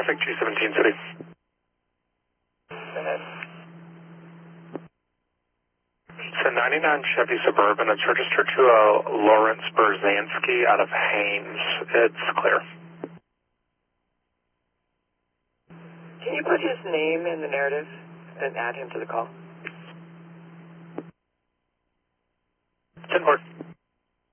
traffic, G17 City. Go ahead. It's a 99 Chevy Suburban. It's registered to Lawrence Berzansky out of Haines. It's clear. Can you put his name in the narrative and add him to the call? 10-4.